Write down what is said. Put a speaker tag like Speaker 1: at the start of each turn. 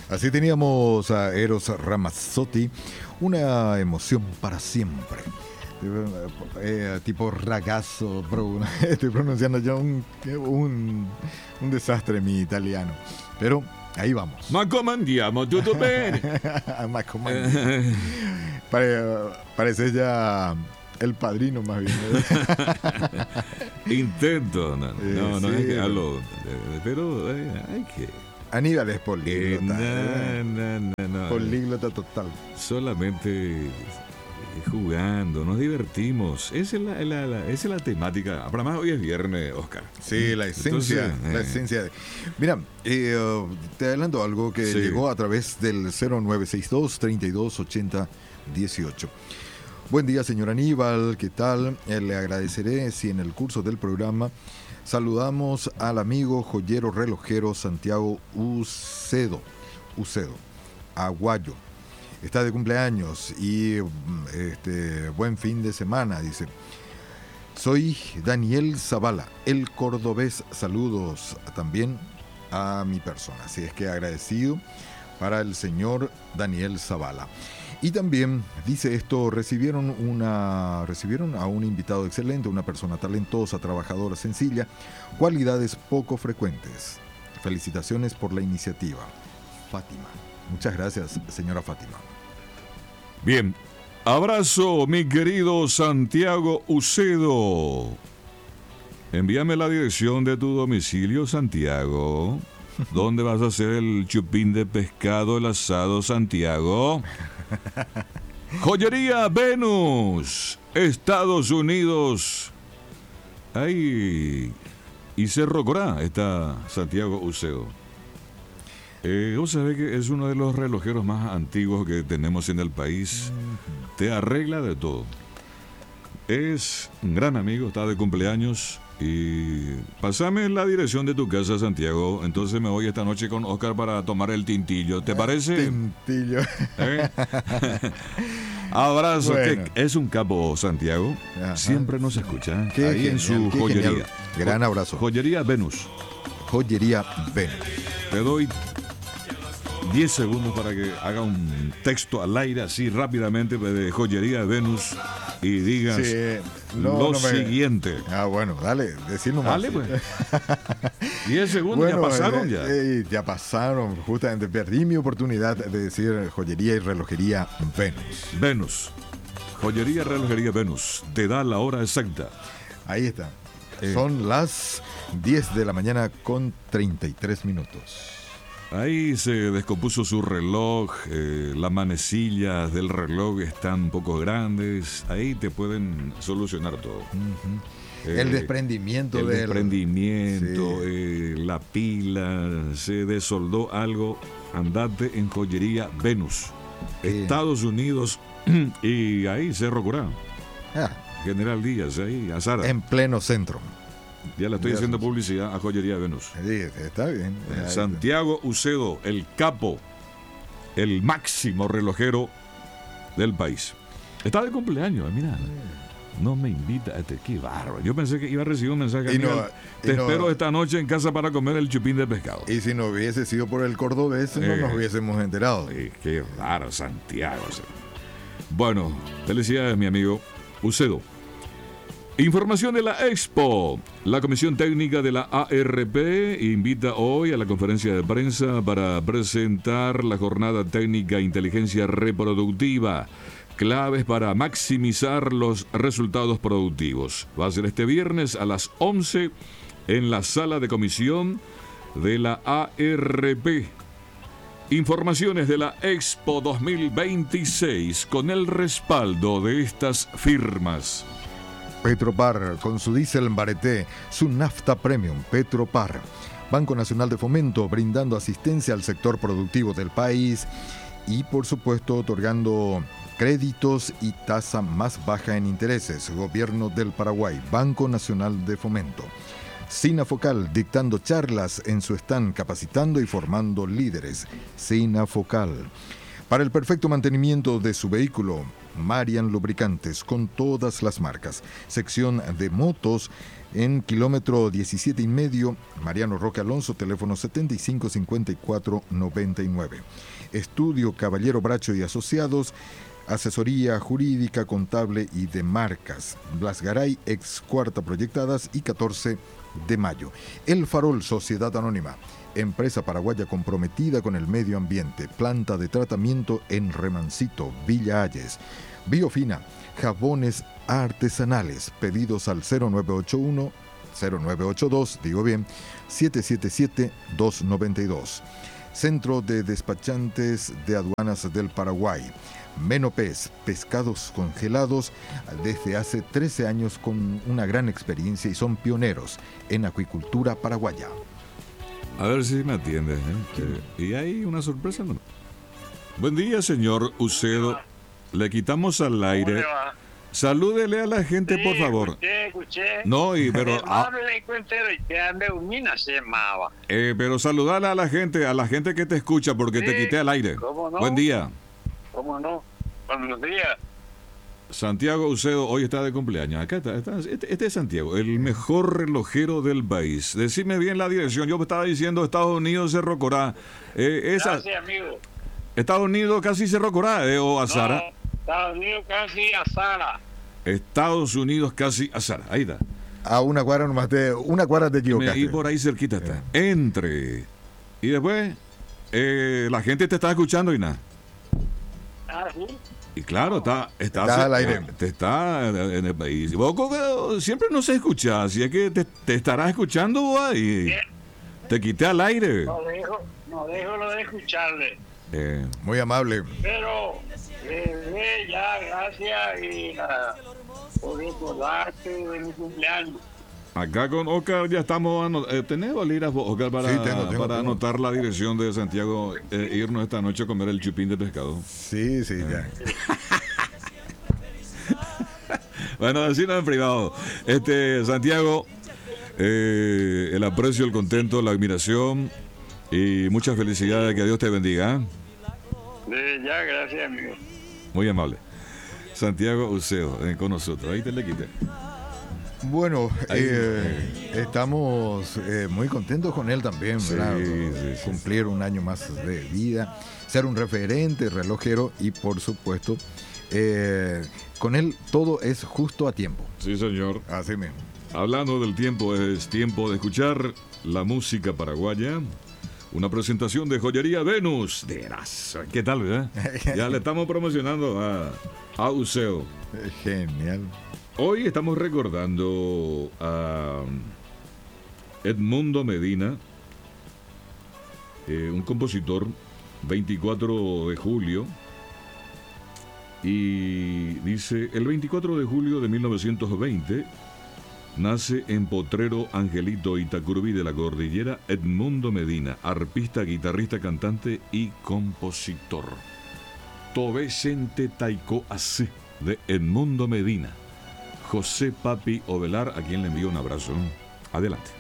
Speaker 1: Así teníamos a Eros Ramazzotti, una emoción para siempre. Tipo ragazzo, estoy pronunciando yo un desastre mi italiano. Pero ahí vamos.
Speaker 2: Ma come andiamo? Tutto bene?
Speaker 1: Ma come andiamo? Parece ya el padrino más bien.
Speaker 2: Intento, no
Speaker 1: sí,
Speaker 2: es que hablo, pero hay que...
Speaker 1: Aníbal es políglota.
Speaker 2: No.
Speaker 1: Políglota total.
Speaker 2: Solamente jugando, nos divertimos. Esa es la temática. Para más hoy es viernes, Oscar.
Speaker 1: Sí, la esencia.
Speaker 2: Entonces,
Speaker 1: la esencia. Mira, te adelanto algo que llegó a través del 0962 3280 18. Buen día, señor Aníbal, ¿qué tal? Le agradeceré si en el curso del programa saludamos al amigo joyero relojero Santiago Ucedo, Aguayo. Está de cumpleaños y buen fin de semana, dice. Soy Daniel Zavala, el cordobés. Saludos también a mi persona. Así es que agradecido para el señor Daniel Zavala. Y también dice esto, recibieron a un invitado excelente, una persona talentosa, trabajadora, sencilla, cualidades poco frecuentes. Felicitaciones por la iniciativa. Fátima. Muchas gracias, señora Fátima.
Speaker 2: Bien, abrazo, mi querido Santiago Ucedo. Envíame la dirección de tu domicilio, Santiago. ¿Dónde vas a hacer el chupín de pescado, el asado, Santiago? Joyería Venus, Estados Unidos. Ahí y Cerro Corá está Santiago Ucedo. Vos sabés que es uno de los relojeros más antiguos que tenemos en el país. Te arregla de todo. Es un gran amigo, está de cumpleaños. Y pasame la dirección de tu casa, Santiago. Entonces me voy esta noche con Oscar para tomar el tintillo. ¿Te parece?
Speaker 1: Tintillo.
Speaker 2: Abrazo.
Speaker 1: Bueno.
Speaker 2: Que es un capo, Santiago.
Speaker 1: Ajá.
Speaker 2: Siempre nos escucha.
Speaker 1: Qué
Speaker 2: ahí
Speaker 1: genial,
Speaker 2: en su
Speaker 1: qué
Speaker 2: joyería.
Speaker 1: genial. Gran abrazo.
Speaker 2: Joyería Venus.
Speaker 1: Joyería Venus.
Speaker 2: Te doy 10 segundos para que haga un texto al aire así rápidamente de Joyería Venus y digas siguiente.
Speaker 1: Bueno, dale, decir nomás.
Speaker 2: Dale, pues. 10 segundos, ya pasaron ya.
Speaker 1: Ya pasaron, justamente perdí mi oportunidad de decir joyería y relojería Venus.
Speaker 2: Venus. Joyería, relojería Venus. Te da la hora exacta.
Speaker 1: Ahí está. Son las 10 de la mañana con 33 minutos.
Speaker 2: Ahí se descompuso su reloj, las manecillas del reloj están un poco grandes, ahí te pueden solucionar todo.
Speaker 1: Uh-huh. El desprendimiento.
Speaker 2: La pila, se desoldó algo, andate en Joyería Venus, Estados Unidos, y ahí Cerro Corá, General Díaz, ahí, Azara.
Speaker 1: En pleno centro.
Speaker 2: Ya le estoy haciendo publicidad a Joyería Venus.
Speaker 1: Sí, está bien.
Speaker 2: Santiago Ucedo, el capo, el máximo relojero del país. Está de cumpleaños, mira. No me invita. Qué bárbaro. Yo pensé que iba a recibir un mensaje. Te espero esta noche en casa para comer el chupín de pescado.
Speaker 1: Y si no hubiese sido por el cordobés, no nos hubiésemos enterado.
Speaker 2: Qué raro, Santiago. Bueno, felicidades, mi amigo Ucedo. Información de la Expo. La Comisión Técnica de la ARP invita hoy a la conferencia de prensa para presentar la jornada técnica Inteligencia Reproductiva, claves para maximizar los resultados productivos. Va a ser este viernes a las 11 en la sala de comisión de la ARP. Informaciones de la Expo 2026 con el respaldo de estas firmas.
Speaker 1: Petropar, con su diésel Bareté, su nafta premium. Petropar, Banco Nacional de Fomento, brindando asistencia al sector productivo del país y, por supuesto, otorgando créditos y tasa más baja en intereses. Gobierno del Paraguay, Banco Nacional de Fomento. Sinafocal, dictando charlas en su stand, capacitando y formando líderes. Sinafocal. Para el perfecto mantenimiento de su vehículo, Marian Lubricantes, con todas las marcas. Sección de motos en kilómetro 17 y medio, Mariano Roque Alonso, teléfono 755499. Estudio Caballero Bracho y Asociados, asesoría jurídica, contable y de marcas. Blas Garay, ex Cuarta Proyectadas y 14 de mayo. El Farol, Sociedad Anónima, empresa paraguaya comprometida con el medio ambiente. Planta de tratamiento en Remancito, Villa Ayes. Biofina, jabones artesanales. Pedidos al 0982, 777-292. Centro de Despachantes de Aduanas del Paraguay. Menopez, pescados congelados desde hace 13 años con una gran experiencia y son pioneros en acuicultura paraguaya.
Speaker 2: A ver si me atiendes, ¿eh? ¿Y hay una sorpresa? No. Buen día, señor Ucedo. Le quitamos al aire. Salúdele a la gente, sí, por favor.
Speaker 3: Escuché.
Speaker 2: No, pero... pero saludale a la gente que te escucha, porque sí, te quité al aire.
Speaker 3: ¿Cómo no?
Speaker 2: Buen día.
Speaker 3: ¿Cómo no? Buenos días.
Speaker 2: Santiago Ucedo hoy está de cumpleaños. Acá está, este es Santiago, el mejor relojero del país. Decime bien la dirección. Yo me estaba diciendo Estados Unidos, Cerro Corá.
Speaker 3: Gracias, amigo.
Speaker 2: Estados Unidos casi Cerro Corá, o Azara.
Speaker 3: No, Estados Unidos casi Azara.
Speaker 2: Estados Unidos casi Azara. Ahí está.
Speaker 1: A una cuadra nomás una cuadra te equivocaste.
Speaker 2: Y por ahí cerquita está. Entre. Y después, la gente te está escuchando y nada.
Speaker 3: Ah, sí.
Speaker 2: Y claro, está
Speaker 1: al aire.
Speaker 2: Te está en el país. Vos siempre no se escucha, así es que te estarás escuchando vos y te quité al aire.
Speaker 3: No dejo lo de escucharle.
Speaker 1: Muy amable.
Speaker 3: Pero, ya, gracias y por recordarte de mi cumpleaños.
Speaker 2: Acá con Oscar ya estamos... ¿Tenés bolígrafo, Oscar, para,
Speaker 1: sí, tengo.
Speaker 2: anotar la dirección de Santiago, irnos esta noche a comer el chupín de pescado?
Speaker 1: Sí, ya.
Speaker 2: Bueno, decirlo en privado. Santiago, el aprecio, el contento, la admiración y muchas felicidades. Que Dios te bendiga.
Speaker 3: Ya, gracias, amigo.
Speaker 2: Muy amable. Santiago Ucedo, con nosotros. Ahí te le quité.
Speaker 1: Bueno, estamos muy contentos con él también, ¿verdad?
Speaker 2: Sí,
Speaker 1: cumplir un año más de vida, ser un referente relojero y por supuesto, con él todo es justo a tiempo.
Speaker 2: Sí, señor.
Speaker 1: Así mismo.
Speaker 2: Hablando del tiempo, es tiempo de escuchar la música paraguaya. Una presentación de Joyería Venus. ¿Qué tal, verdad? Ya le estamos promocionando a Ucedo.
Speaker 1: Genial.
Speaker 2: Hoy estamos recordando a Edmundo Medina, un compositor, 24 de julio, y dice, el 24 de julio de 1920, nace en Potrero Angelito, Itacurbí de la Cordillera, Edmundo Medina, arpista, guitarrista, cantante y compositor. Tobesente Taiko Ace, de Edmundo Medina. José Papi Ovelar, a quien le envío un abrazo. Adelante.